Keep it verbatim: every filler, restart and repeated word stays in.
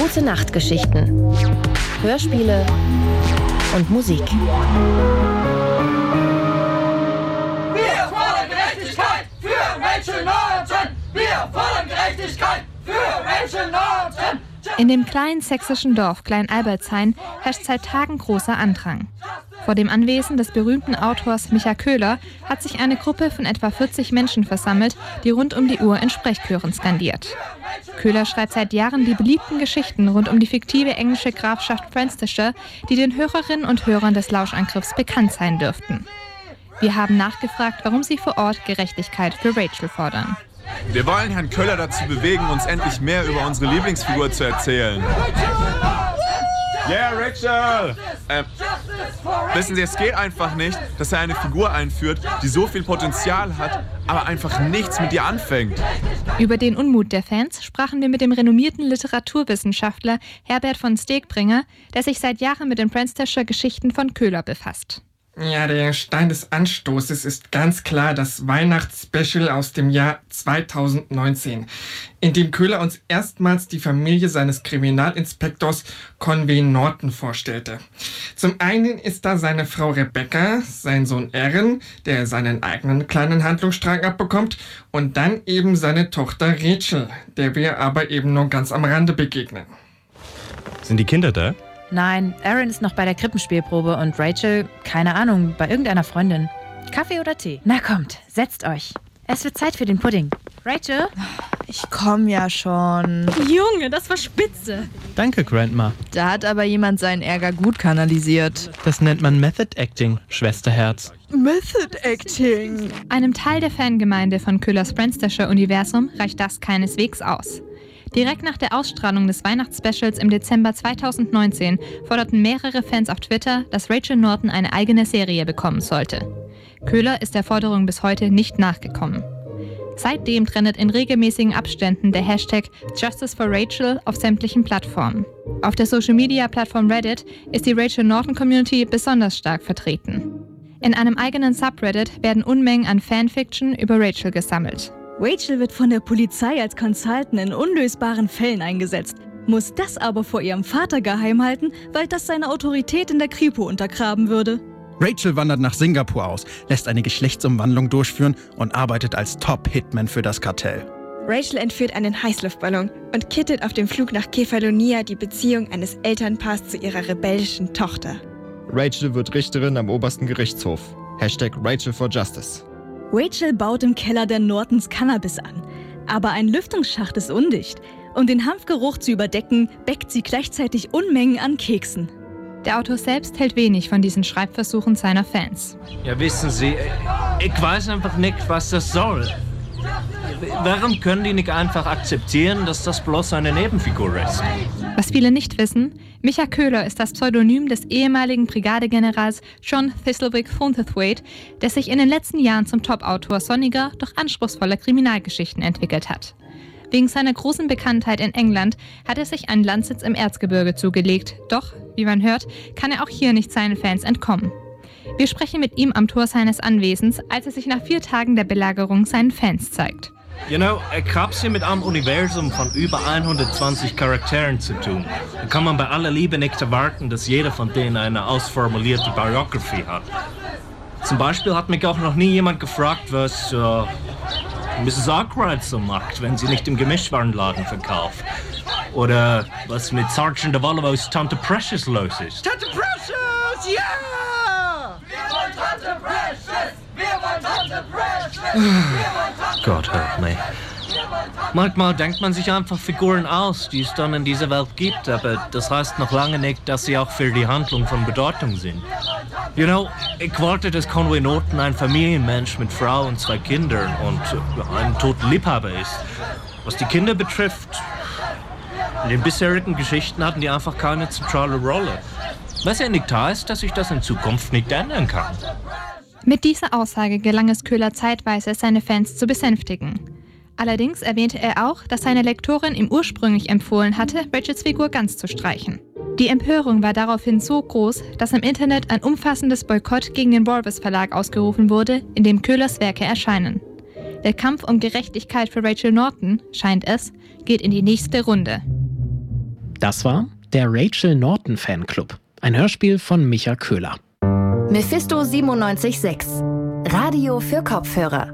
Gute-Nacht-Geschichten, Hörspiele und Musik. Wir fordern Gerechtigkeit für Rachel Norton! Wir fordern Gerechtigkeit für Rachel Norton! In dem kleinen sächsischen Dorf Klein-Albertshain herrscht seit Tagen großer Andrang. Vor dem Anwesen des berühmten Autors Micha Köhler hat sich eine Gruppe von etwa vierzig Menschen versammelt, die rund um die Uhr in Sprechchören skandiert. Köhler schreibt seit Jahren die beliebten Geschichten rund um die fiktive englische Grafschaft Francisshire, die den Hörerinnen und Hörern des Lauschangriffs bekannt sein dürften. Wir haben nachgefragt, warum sie vor Ort Gerechtigkeit für Rachel fordern. Wir wollen Herrn Köhler dazu bewegen, uns endlich mehr über unsere Lieblingsfigur zu erzählen. Yeah, Rachel! Äh, wissen Sie, es geht einfach nicht, dass er eine Figur einführt, die so viel Potenzial hat, aber einfach nichts mit ihr anfängt. Über den Unmut der Fans sprachen wir mit dem renommierten Literaturwissenschaftler Herbert von Stegbringer, der sich seit Jahren mit den Francisshire Geschichten von Köhler befasst. Ja, der Stein des Anstoßes ist ganz klar das Weihnachtsspecial aus dem Jahr zweitausendneunzehn, in dem Köhler uns erstmals die Familie seines Kriminalinspektors Conway Norton vorstellte. Zum einen ist da seine Frau Rebecca, sein Sohn Aaron, der seinen eigenen kleinen Handlungsstrang abbekommt, und dann eben seine Tochter Rachel, der wir aber eben nur ganz am Rande begegnen. Sind die Kinder da? Nein, Aaron ist noch bei der Krippenspielprobe und Rachel, keine Ahnung, bei irgendeiner Freundin. Kaffee oder Tee? Na kommt, setzt euch. Es wird Zeit für den Pudding. Rachel? Ich komm ja schon. Junge, das war spitze. Danke, Grandma. Da hat aber jemand seinen Ärger gut kanalisiert. Das nennt man Method Acting, Schwesterherz. Method Acting. Einem Teil der Fangemeinde von Köhlers Francisshire-Universum reicht das keineswegs aus. Direkt nach der Ausstrahlung des Weihnachtsspecials im Dezember zweitausendneunzehn forderten mehrere Fans auf Twitter, dass Rachel Norton eine eigene Serie bekommen sollte. Köhler ist der Forderung bis heute nicht nachgekommen. Seitdem trendet in regelmäßigen Abständen der Hashtag Justice for Rachel auf sämtlichen Plattformen. Auf der Social-Media-Plattform Reddit ist die Rachel Norton-Community besonders stark vertreten. In einem eigenen Subreddit werden Unmengen an Fanfiction über Rachel gesammelt. Rachel wird von der Polizei als Consultant in unlösbaren Fällen eingesetzt, muss das aber vor ihrem Vater geheim halten, weil das seine Autorität in der Kripo untergraben würde. Rachel wandert nach Singapur aus, lässt eine Geschlechtsumwandlung durchführen und arbeitet als Top-Hitman für das Kartell. Rachel entführt einen Heißluftballon und kittet auf dem Flug nach Kefalonia die Beziehung eines Elternpaars zu ihrer rebellischen Tochter. Rachel wird Richterin am obersten Gerichtshof. Hashtag Rachel for Justice. Rachel baut im Keller der Nortons Cannabis an. Aber ein Lüftungsschacht ist undicht. Um den Hanfgeruch zu überdecken, bäckt sie gleichzeitig Unmengen an Keksen. Der Autor selbst hält wenig von diesen Schreibversuchen seiner Fans. Ja, wissen Sie, ich weiß einfach nicht, was das soll. Warum können die nicht einfach akzeptieren, dass das bloß eine Nebenfigur ist? Was viele nicht wissen, Micha Köhler ist das Pseudonym des ehemaligen Brigadegenerals John Thistlewick Thornthwaite, der sich in den letzten Jahren zum Top-Autor sonniger, doch anspruchsvoller Kriminalgeschichten entwickelt hat. Wegen seiner großen Bekanntheit in England hat er sich einen Landsitz im Erzgebirge zugelegt, doch, wie man hört, kann er auch hier nicht seinen Fans entkommen. Wir sprechen mit ihm am Tor seines Anwesens, als er sich nach vier Tagen der Belagerung seinen Fans zeigt. You know, ich hab's hier mit einem Universum von über hundertzwanzig Charakteren zu tun. Da kann man bei aller Liebe nicht erwarten, dass jeder von denen eine ausformulierte Biografie hat. Zum Beispiel hat mich auch noch nie jemand gefragt, was uh, Misses Arkwright so macht, wenn sie nicht im Gemischtwarenladen verkauft. Oder was mit Sergeant Devolvos Tante Precious los ist. Tante Precious, ja! Yeah! Wir wollen Tante Precious! Wir wollen Tante Precious! Wir wollen Tante Gott help me. Manchmal denkt man sich einfach Figuren aus, die es dann in dieser Welt gibt, aber das heißt noch lange nicht, dass sie auch für die Handlung von Bedeutung sind. You know, ich wollte, dass Conway Norton ein Familienmensch mit Frau und zwei Kindern und ein toter Liebhaber ist. Was die Kinder betrifft, in den bisherigen Geschichten hatten die einfach keine zentrale Rolle. Was ja nicht heißt, dass sich das in Zukunft nicht ändern kann. Mit dieser Aussage gelang es Köhler zeitweise, seine Fans zu besänftigen. Allerdings erwähnte er auch, dass seine Lektorin ihm ursprünglich empfohlen hatte, Rachels Figur ganz zu streichen. Die Empörung war daraufhin so groß, dass im Internet ein umfassendes Boykott gegen den Walrus Verlag ausgerufen wurde, in dem Köhlers Werke erscheinen. Der Kampf um Gerechtigkeit für Rachel Norton, scheint es, geht in die nächste Runde. Das war der Rachel Norton Fanclub, ein Hörspiel von Micha Köhler. Mephisto siebenundneunzig Komma sechs. Radio für Kopfhörer.